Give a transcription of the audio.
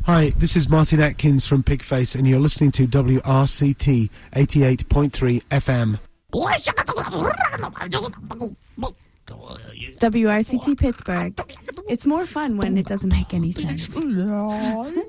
Hi, this is Martin Atkins from Pigface, and you're listening to WRCT 88.3 FM. WRCT Pittsburgh. It's more fun when it doesn't make any sense.